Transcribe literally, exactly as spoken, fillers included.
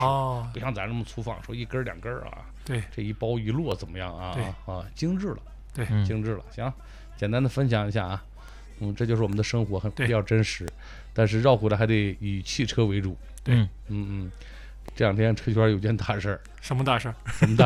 哦， 不像咱这么粗放，说一根两根啊。 对， 这一包一摞怎么样啊？啊，精致了， 对， 精致了。行，简单的分享一下啊。嗯，这就是我们的生活，很比较真实，但是绕回来还得以汽车为主。 对， 嗯嗯，这两天车圈有件大事儿。 什么大事儿？ 什么大？